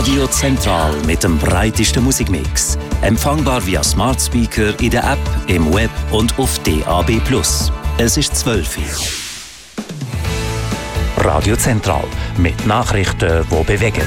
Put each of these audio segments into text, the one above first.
Radio Zentral mit dem breitesten Musikmix. Empfangbar via Smart Speaker in der App, im Web und auf DAB+. Es ist 12 Uhr. Radio Zentral mit Nachrichten, die bewegen.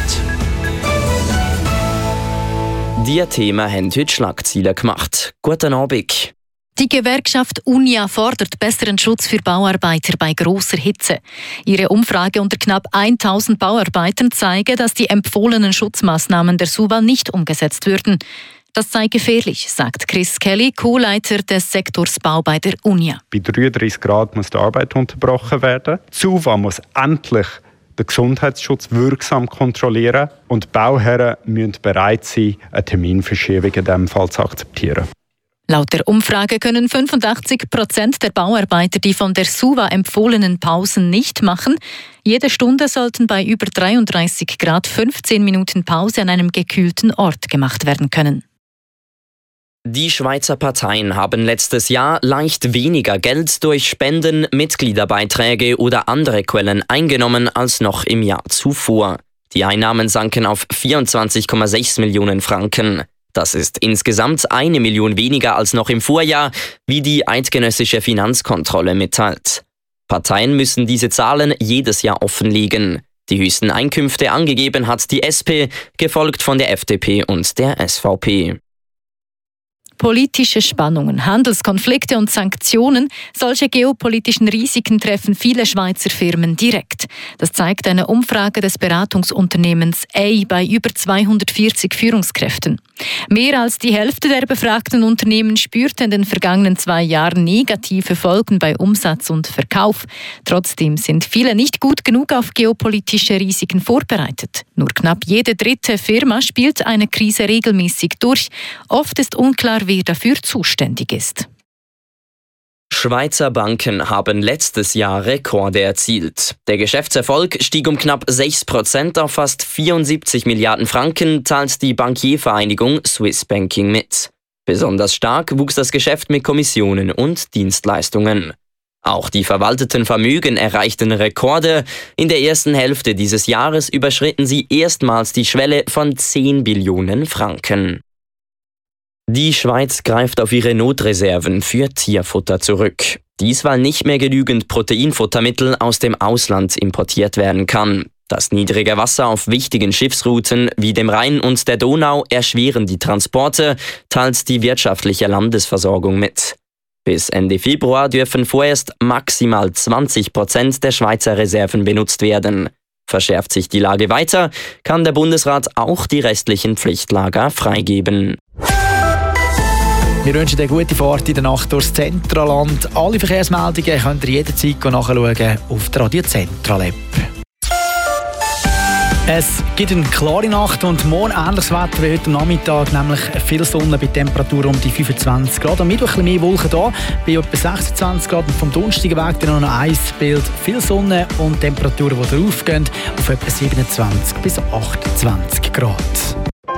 Diese Themen haben heute Schlagzeilen gemacht. Guten Abend. Die Gewerkschaft UNIA fordert besseren Schutz für Bauarbeiter bei grosser Hitze. Ihre Umfrage unter knapp 1000 Bauarbeitern zeige, dass die empfohlenen Schutzmaßnahmen der SUVA nicht umgesetzt würden. Das sei gefährlich, sagt Chris Kelly, Co-Leiter des Sektors Bau bei der UNIA. Bei 33 Grad muss die Arbeit unterbrochen werden. Die SUVA muss endlich den Gesundheitsschutz wirksam kontrollieren und die Bauherren müssen bereit sein, eine Terminverschiebung in diesem Fall zu akzeptieren. Laut der Umfrage können 85% der Bauarbeiter die von der SUVA empfohlenen Pausen nicht machen. Jede Stunde sollten bei über 33 Grad 15 Minuten Pause an einem gekühlten Ort gemacht werden können. Die Schweizer Parteien haben letztes Jahr leicht weniger Geld durch Spenden, Mitgliederbeiträge oder andere Quellen eingenommen als noch im Jahr zuvor. Die Einnahmen sanken auf 24,6 Millionen Franken. Das ist insgesamt 1 Million weniger als noch im Vorjahr, wie die eidgenössische Finanzkontrolle mitteilt. Parteien müssen diese Zahlen jedes Jahr offenlegen. Die höchsten Einkünfte angegeben hat die SP, gefolgt von der FDP und der SVP. Politische Spannungen, Handelskonflikte und Sanktionen, solche geopolitischen Risiken treffen viele Schweizer Firmen direkt. Das zeigt eine Umfrage des Beratungsunternehmens A bei über 240 Führungskräften. Mehr als die Hälfte der befragten Unternehmen spürte in den vergangenen 2 Jahren negative Folgen bei Umsatz und Verkauf. Trotzdem sind viele nicht gut genug auf geopolitische Risiken vorbereitet. Nur knapp jede dritte Firma spielt eine Krise regelmäßig durch. Oft ist unklar, wer dafür zuständig ist. Schweizer Banken haben letztes Jahr Rekorde erzielt. Der Geschäftserfolg stieg um knapp 6% auf fast 74 Milliarden Franken, teilt die Bankiervereinigung Swiss Banking mit. Besonders stark wuchs das Geschäft mit Kommissionen und Dienstleistungen. Auch die verwalteten Vermögen erreichten Rekorde. In der ersten Hälfte dieses Jahres überschritten sie erstmals die Schwelle von 10 Billionen Franken. Die Schweiz greift auf ihre Notreserven für Tierfutter zurück. Dies, weil nicht mehr genügend Proteinfuttermittel aus dem Ausland importiert werden kann. Das niedrige Wasser auf wichtigen Schiffsrouten wie dem Rhein und der Donau erschweren die Transporte, teilt die wirtschaftliche Landesversorgung mit. Bis Ende Februar dürfen vorerst maximal 20% der Schweizer Reserven benutzt werden. Verschärft sich die Lage weiter, kann der Bundesrat auch die restlichen Pflichtlager freigeben. Wir wünschen eine gute Fahrt in der Nacht durchs Zentralland. Alle Verkehrsmeldungen könnt ihr jederzeit nachschauen auf der Radio Zentral App. Es gibt eine klare Nacht und morgen ähnliches Wetter wie heute Nachmittag, nämlich viel Sonne bei Temperaturen um die 25 Grad. Am Mittwoch ein bisschen mehr Wolken da, bei etwa 26 Grad. Und vom Donnerstag weg dann noch ein Eisbild. Viel Sonne und Temperaturen, die draufgehen, auf etwa 27 bis 28 Grad.